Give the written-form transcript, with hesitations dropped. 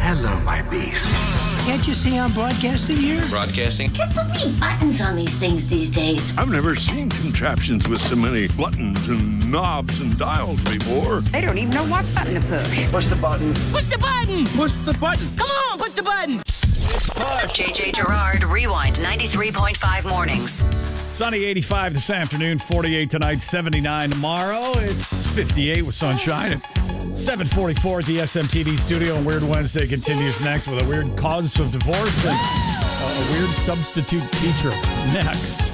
Hello, my beast. Can't you see I'm broadcasting here? Broadcasting? Get so many buttons on these things these days. I've never seen contraptions with so many buttons and knobs and dials before. They don't even know what button to push. Push the button. Push the button! Push the button. Come on, push the button! JJ Gerard, Rewind 93.5 mornings. Sunny 85 this afternoon, 48 tonight, 79 tomorrow. It's 58 with sunshine at 7:44 at the SMTV studio. And Weird Wednesday continues next with a weird cause of divorce and a weird substitute teacher next.